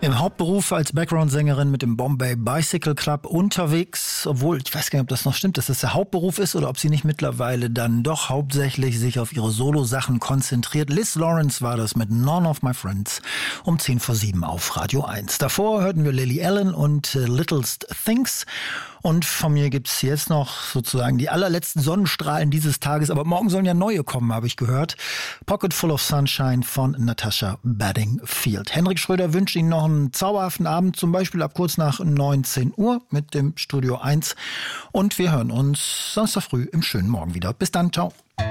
Im Hauptberuf als Background-Sängerin mit dem Bombay Bicycle Club unterwegs, obwohl, ich weiß gar nicht, ob das noch stimmt, dass das der Hauptberuf ist oder ob sie nicht mittlerweile dann doch hauptsächlich sich auf ihre Solo-Sachen konzentriert. Liz Lawrence war das mit None of My Friends um 6:50 auf Radio 1. Davor hörten wir Lily Allen und Littlest Things. Und von mir gibt's jetzt noch sozusagen die allerletzten Sonnenstrahlen dieses Tages. Aber morgen sollen ja neue kommen, habe ich gehört. Pocket Full of Sunshine von Natasha Bedingfield. Henrik Schröder wünscht Ihnen noch einen zauberhaften Abend, zum Beispiel ab kurz nach 19 Uhr mit dem Studio 1. Und wir hören uns Samstag früh im schönen Morgen wieder. Bis dann, ciao.